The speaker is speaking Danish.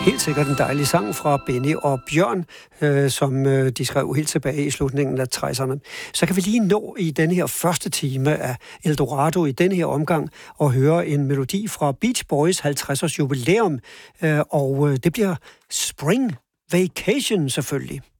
Helt sikkert en dejlig sang fra Benny og Bjørn, som de skrev helt tilbage i slutningen af 60'erne. Så kan vi lige nå i denne her første time af Eldorado i denne her omgang og høre en melodi fra Beach Boys 50-års jubilæum, og det bliver Spring Vacation selvfølgelig.